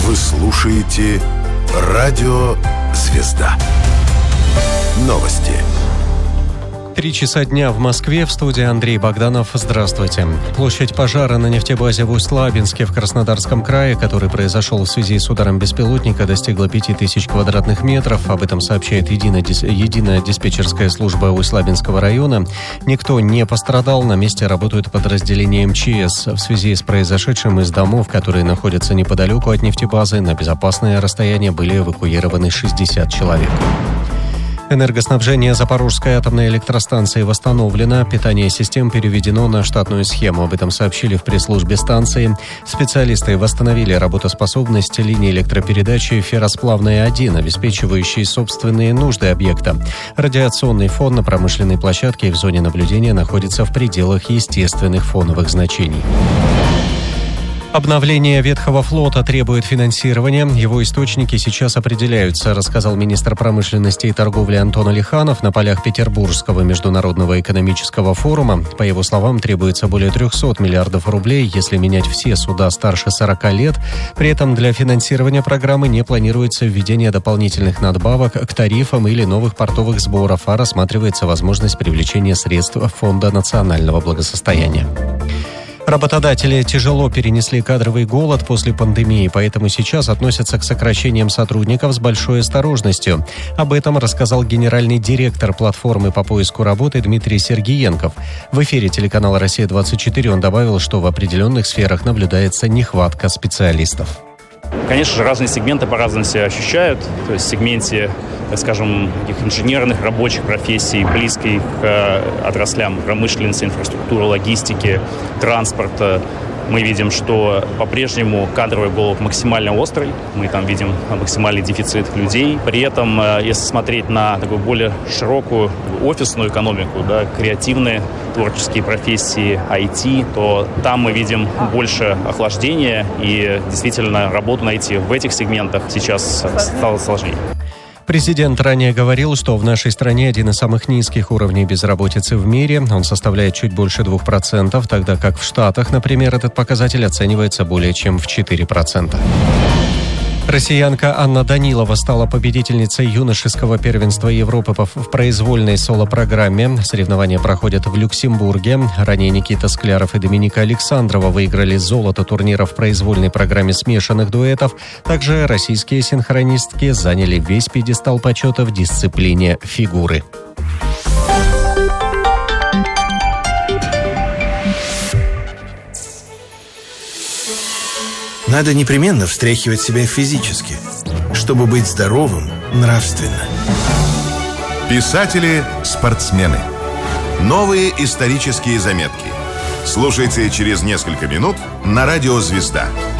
Вы слушаете «Радио Звезда». Новости. 3 часа дня в Москве. В студии Андрей Богданов. Здравствуйте. Площадь пожара на нефтебазе в Усть-Лабинске в Краснодарском крае, который произошел в связи с ударом беспилотника, достигла 5000 квадратных метров. Об этом сообщает единая диспетчерская служба Усть-Лабинского района. Никто не пострадал. На месте работают подразделения МЧС. В связи с произошедшим из домов, которые находятся неподалеку от нефтебазы, на безопасное расстояние были эвакуированы 60 человек. Энергоснабжение Запорожской атомной электростанции восстановлено. Питание систем переведено на штатную схему. Об этом сообщили в пресс-службе станции. Специалисты восстановили работоспособность линии электропередачи «Ферросплавная-1», обеспечивающей собственные нужды объекта. Радиационный фон на промышленной площадке и в зоне наблюдения находится в пределах естественных фоновых значений. Обновление ветхого флота требует финансирования. Его источники сейчас определяются, рассказал министр промышленности и торговли Антон Алиханов на полях Петербургского международного экономического форума. По его словам, требуется более 300 миллиардов рублей, если менять все суда старше 40 лет. При этом для финансирования программы не планируется введение дополнительных надбавок к тарифам или новых портовых сборов, а рассматривается возможность привлечения средств Фонда национального благосостояния. Работодатели тяжело перенесли кадровый голод после пандемии, поэтому сейчас относятся к сокращениям сотрудников с большой осторожностью. Об этом рассказал генеральный директор платформы по поиску работы Дмитрий Сергиенков. В эфире телеканала «Россия-24» он добавил, что в определенных сферах наблюдается нехватка специалистов. Конечно же, разные сегменты по-разному себя ощущают. То есть в сегменте, так скажем, таких инженерных, рабочих профессий, близких к отраслям промышленности, инфраструктуры, логистики, транспорта, мы видим, что по-прежнему кадровый голод максимально острый. Мы там видим максимальный дефицит людей. При этом, если смотреть на такую более широкую офисную экономику, да, креативные, творческие профессии, IT, то там мы видим больше охлаждения. И действительно работу найти в этих сегментах сейчас стало сложнее. Президент ранее говорил, что в нашей стране один из самых низких уровней безработицы в мире. Он составляет чуть больше 2%, тогда как в Штатах, например, этот показатель оценивается более чем в 4%. Россиянка Анна Данилова стала победительницей юношеского первенства Европы в произвольной соло-программе. Соревнования проходят в Люксембурге. Ранее Никита Скляров и Доминика Александрова выиграли золото турнира в произвольной программе смешанных дуэтов. Также российские синхронистки заняли весь пьедестал почета в дисциплине фигуры. Надо непременно встряхивать себя физически, чтобы быть здоровым нравственно. Писатели-спортсмены. Новые исторические заметки. Слушайте через несколько минут на «Радио Звезда».